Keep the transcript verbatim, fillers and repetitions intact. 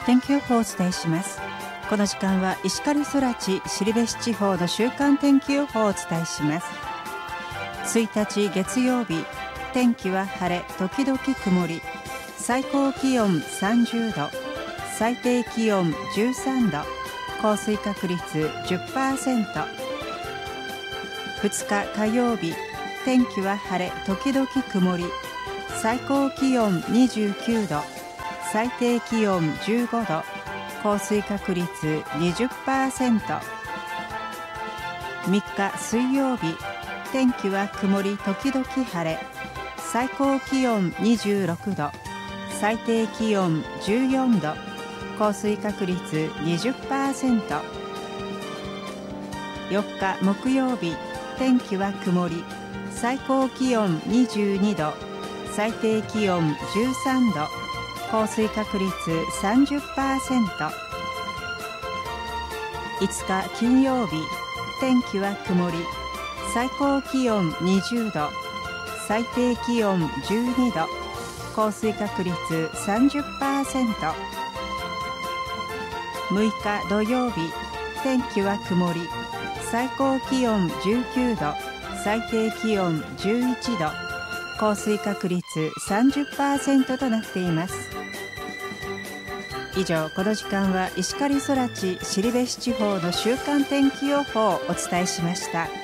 天気予報をお伝えします。この時間は石狩空知後志地方の週間天気予報をお伝えします。ついたち月曜日、天気は晴れ時々曇り、最高気温さんじゅうど、最低気温じゅうさんど、降水確率 じゅっパーセント。 ふつか火曜日、天気は晴れ時々曇り、最高気温にじゅうきゅうど、最低気温じゅうごど、降水確率 にじゅっパーセント。 みっか水曜日、天気は曇り時々晴れ、最高気温にじゅうろくど、最低気温じゅうよんど、降水確率 にじゅっパーセント。 よっか木曜日、天気は曇り、最高気温にじゅうにど、最低気温じゅうさんど、降水確率 さんじゅっパーセント。 いつか金曜日、天気は曇り、最高気温にじゅうど、最低気温じゅうにど、降水確率 さんじゅっパーセント。 むいか土曜日、天気は曇り、最高気温じゅうきゅうど、最低気温じゅういちど、降水確率 さんじゅっパーセント となっています。以上、この時間は石狩空知後志地方の週間天気予報をお伝えしました。